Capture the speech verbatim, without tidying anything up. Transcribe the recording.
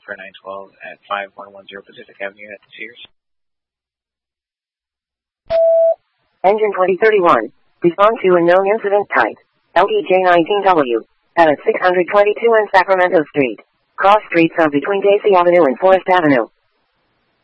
for nine twelve at five one one zero Pacific Avenue at the Sears. Engine twenty thirty-one. Respond to unknown incident type. L E J nineteen W. At six twenty-two and Sacramento Street. Cross streets are between Daisy Avenue and Forest Avenue.